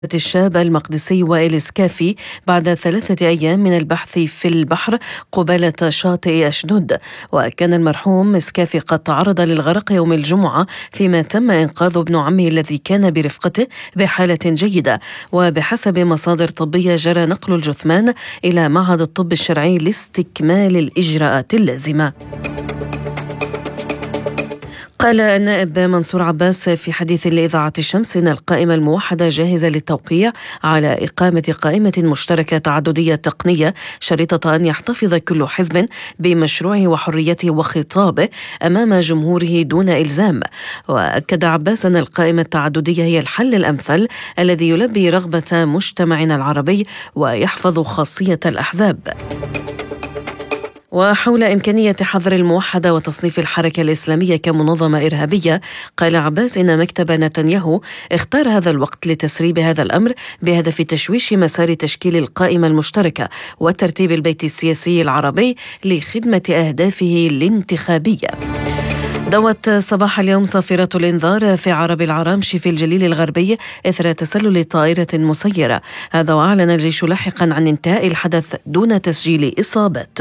الشاب المقدسي وائل سكافي بعد 3 أيام من البحث في البحر قبالة شاطئ أشدود. وكان المرحوم سكافي قد تعرض للغرق يوم الجمعة، فيما تم إنقاذ ابن عمه الذي كان برفقته بحالة جيدة. وبحسب مصادر طبية جرى نقل الجثمان إلى معهد الطب الشرعي لاستكمال الإجراءات اللازمة. قال النائب منصور عباس في حديث لإذاعة الشمس إن القائمة الموحدة جاهزة للتوقيع على إقامة قائمة مشتركة تعددية تقنية، شريطة أن يحتفظ كل حزب بمشروعه وحريته وخطابه أمام جمهوره دون إلزام. وأكد عباس أن القائمة التعددية هي الحل الأمثل الذي يلبي رغبة مجتمعنا العربي ويحفظ خاصية الأحزاب. وحول إمكانية حظر الموحدة وتصنيف الحركة الإسلامية كمنظمة إرهابية، قال عباس إن مكتب نتنياهو اختار هذا الوقت لتسريب هذا الأمر بهدف تشويش مسار تشكيل القائمة المشتركة وترتيب البيت السياسي العربي لخدمة أهدافه الانتخابية. دوت صباح اليوم صافرة الإنذار في عرب العرامش في الجليل الغربي إثر تسلل طائرة مسيرة. هذا وأعلن الجيش لاحقا عن انتهاء الحدث دون تسجيل إصابات.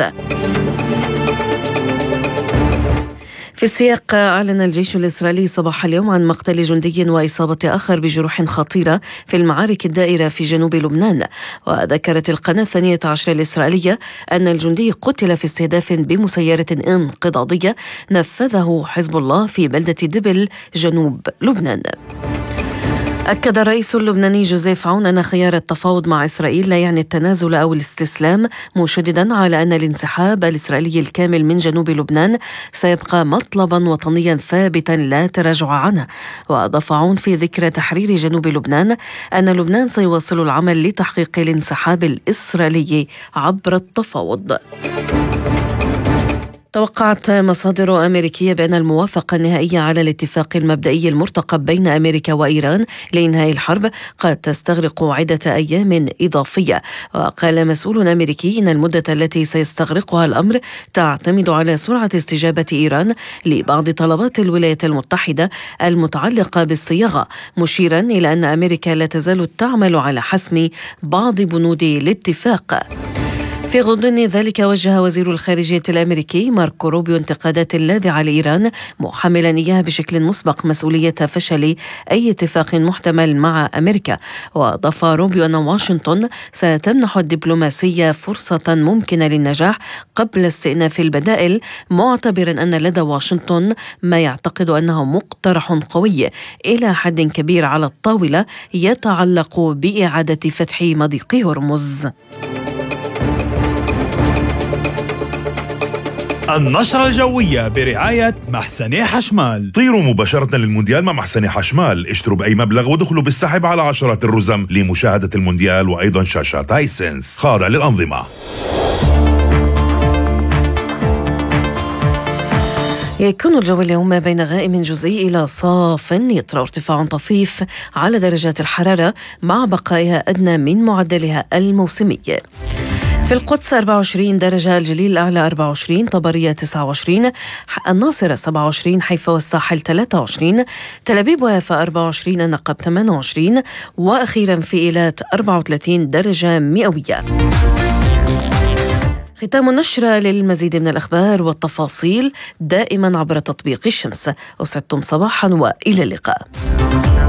في السياق، أعلن الجيش الإسرائيلي صباح اليوم عن مقتل جندي وإصابة آخر بجروح خطيرة في المعارك الدائرة في جنوب لبنان. وذكرت القناة 12 الإسرائيلية أن الجندي قتل في استهداف بمسيرة انقضاضية نفذه حزب الله في بلدة دبل جنوب لبنان. أكد الرئيس اللبناني جوزيف عون أن خيار التفاوض مع إسرائيل لا يعني التنازل أو الاستسلام، مشددا على أن الانسحاب الإسرائيلي الكامل من جنوب لبنان سيبقى مطلبا وطنيا ثابتا لا تراجع عنه. وأضاف عون في ذكرى تحرير جنوب لبنان أن لبنان سيواصل العمل لتحقيق الانسحاب الإسرائيلي عبر التفاوض. توقعت مصادر أمريكية بأن الموافقة النهائية على الاتفاق المبدئي المرتقب بين أمريكا وإيران لإنهاء الحرب قد تستغرق عدة أيام إضافية. وقال مسؤول أمريكي إن المدة التي سيستغرقها الأمر تعتمد على سرعة استجابة إيران لبعض طلبات الولايات المتحدة المتعلقة بالصياغة، مشيرا إلى أن أمريكا لا تزال تعمل على حسم بعض بنود الاتفاق. في غضون ذلك، وجه وزير الخارجية الأمريكي ماركو روبيو انتقادات لاذعة لإيران، محملا إياها بشكل مسبق مسؤولية فشل أي اتفاق محتمل مع أمريكا. وأضاف روبيو أن واشنطن ستمنح الدبلوماسية فرصة ممكنة للنجاح قبل استئناف البدائل، معتبرا أن لدى واشنطن ما يعتقد أنه مقترح قوي إلى حد كبير على الطاولة يتعلق بإعادة فتح مضيق هرمز. النشرة الجوية برعاية محسني حشمال. طيروا مباشرة للمونديال مع محسني حشمال، اشتروا بأي مبلغ ودخلوا بالسحب على عشرات الرزم لمشاهدة المونديال وأيضا شاشات هايسنس خاضع للأنظمة. يكون الجو اليوم بين غائم جزئي إلى صاف، يطرأ ارتفاع طفيف على درجات الحرارة مع بقائها أدنى من معدلها الموسمي. في القدس 24 درجة، الجليل الأعلى 24، طبرية 29، الناصرة 27، حيفا والساحل 23، تل أبيب ويافا 24، النقب 28، وأخيرا في إيلات 34 درجة مئوية. ختام النشرة. للمزيد من الأخبار والتفاصيل دائما عبر تطبيق الشمس. أسعدتم صباحا وإلى اللقاء.